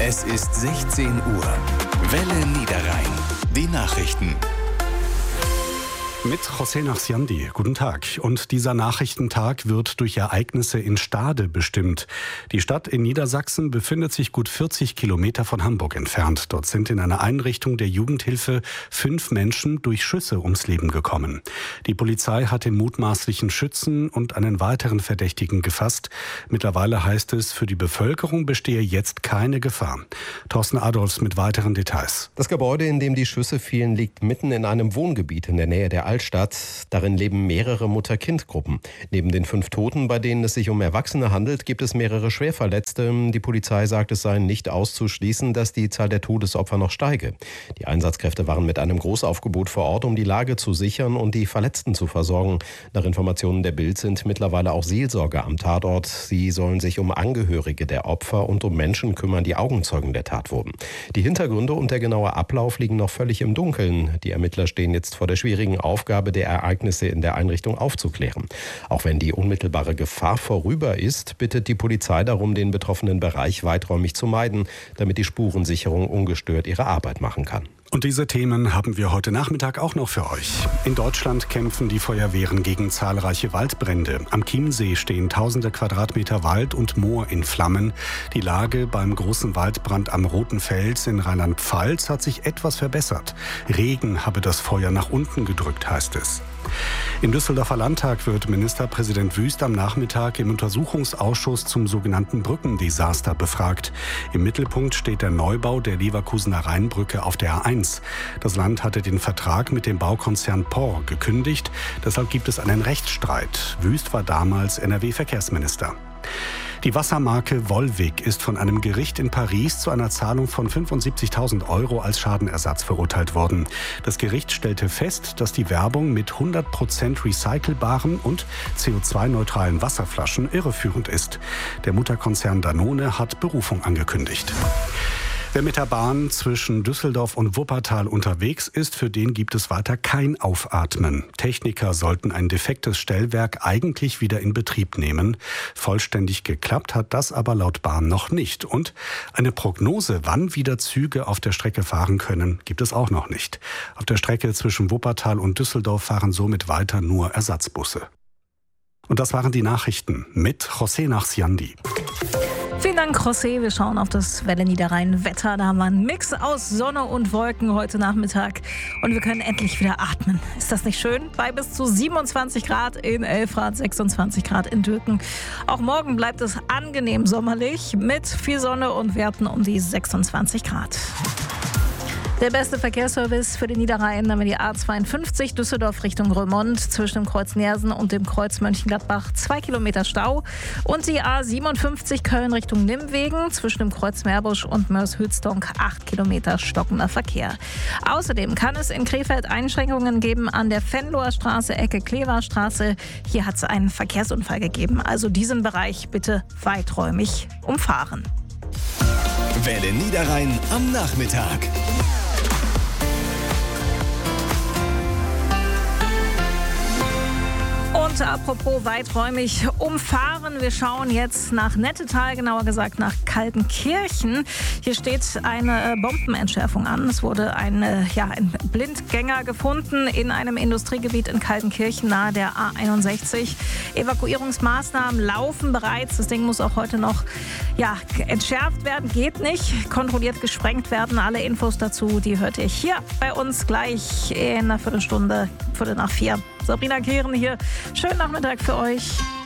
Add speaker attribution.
Speaker 1: Es ist 16 Uhr. Welle Niederrhein. Die Nachrichten.
Speaker 2: Mit José Nachsiandi. Guten Tag. Und dieser Nachrichtentag wird durch Ereignisse in Stade bestimmt. Die Stadt in Niedersachsen befindet sich gut 40 Kilometer von Hamburg entfernt. Dort sind in einer Einrichtung der Jugendhilfe 5 Menschen durch Schüsse ums Leben gekommen. Die Polizei hat den mutmaßlichen Schützen und einen weiteren Verdächtigen gefasst. Mittlerweile heißt es, für die Bevölkerung bestehe jetzt keine Gefahr. Thorsten Adolfs mit weiteren Details.
Speaker 3: Das Gebäude, in dem die Schüsse fielen, liegt mitten in einem Wohngebiet in der Nähe der Altstadt. Darin leben mehrere Mutter-Kind-Gruppen. Neben den 5 Toten, bei denen es sich um Erwachsene handelt, gibt es mehrere Schwerverletzte. Die Polizei sagt, es sei nicht auszuschließen, dass die Zahl der Todesopfer noch steige. Die Einsatzkräfte waren mit einem Großaufgebot vor Ort, um die Lage zu sichern und die Verletzten zu versorgen. Nach Informationen der Bild sind mittlerweile auch Seelsorger am Tatort. Sie sollen sich um Angehörige der Opfer und um Menschen kümmern, die Augenzeugen der Tat wurden. Die Hintergründe und der genaue Ablauf liegen noch völlig im Dunkeln. Die Ermittler stehen jetzt vor der schwierigen Aufgabe der Ereignisse in der Einrichtung aufzuklären. Auch wenn die unmittelbare Gefahr vorüber ist, bittet die Polizei darum, den betroffenen Bereich weiträumig zu meiden, damit die Spurensicherung ungestört ihre Arbeit machen kann.
Speaker 2: Und diese Themen haben wir heute Nachmittag auch noch für euch. In Deutschland kämpfen die Feuerwehren gegen zahlreiche Waldbrände. Am Chiemsee stehen tausende Quadratmeter Wald und Moor in Flammen. Die Lage beim großen Waldbrand am Roten Fels in Rheinland-Pfalz hat sich etwas verbessert. Regen habe das Feuer nach unten gedrückt, heißt es. Im Düsseldorfer Landtag wird Ministerpräsident Wüst am Nachmittag im Untersuchungsausschuss zum sogenannten Brückendesaster befragt. Im Mittelpunkt steht der Neubau der Leverkusener Rheinbrücke auf der A1. Das Land hatte den Vertrag mit dem Baukonzern POR gekündigt. Deshalb gibt es einen Rechtsstreit. Wüst war damals NRW-Verkehrsminister. Die Wassermarke Volvic ist von einem Gericht in Paris zu einer Zahlung von 75.000 € als Schadenersatz verurteilt worden. Das Gericht stellte fest, dass die Werbung mit 100% recycelbaren und CO2-neutralen Wasserflaschen irreführend ist. Der Mutterkonzern Danone hat Berufung angekündigt. Wer mit der Bahn zwischen Düsseldorf und Wuppertal unterwegs ist, für den gibt es weiter kein Aufatmen. Techniker sollten ein defektes Stellwerk eigentlich wieder in Betrieb nehmen. Vollständig geklappt hat das aber laut Bahn noch nicht. Und eine Prognose, wann wieder Züge auf der Strecke fahren können, gibt es auch noch nicht. Auf der Strecke zwischen Wuppertal und Düsseldorf fahren somit weiter nur Ersatzbusse. Und das waren die Nachrichten mit José Nachsiandi.
Speaker 4: Vielen Dank, José. Wir schauen auf das Welle Niederrhein Wetter. Da haben wir einen Mix aus Sonne und Wolken heute Nachmittag. Und wir können endlich wieder atmen. Ist das nicht schön? Bei bis zu 27 Grad in Elfrath, 26 Grad in Dürken. Auch morgen bleibt es angenehm sommerlich mit viel Sonne und Werten um die 26 Grad. Der beste Verkehrsservice für den Niederrhein haben wir die A52 Düsseldorf Richtung Römond zwischen dem Kreuz Neersen und dem Kreuz Mönchengladbach 2 Kilometer Stau und die A57 Köln Richtung Nimwegen zwischen dem Kreuz Meerbusch und Mörs-Hülsdonk 8 Kilometer stockender Verkehr. Außerdem kann es in Krefeld Einschränkungen geben an der Venloer Straße Ecke Kleverstraße. Hier hat es einen Verkehrsunfall gegeben, also diesen Bereich bitte weiträumig umfahren.
Speaker 1: Welle Niederrhein am Nachmittag.
Speaker 4: Und apropos weiträumig umfahren, wir schauen jetzt nach Nettetal, genauer gesagt nach Kaltenkirchen. Hier steht eine Bombenentschärfung an. Es wurde ein Blindgänger gefunden in einem Industriegebiet in Kaltenkirchen nahe der A61. Evakuierungsmaßnahmen laufen bereits. Das Ding muss auch heute noch entschärft werden. Geht nicht. Kontrolliert gesprengt werden. Alle Infos dazu, die hört ihr hier bei uns gleich in einer Viertelstunde, 3:45. Sabrina Kehren hier. Schönen Nachmittag für euch.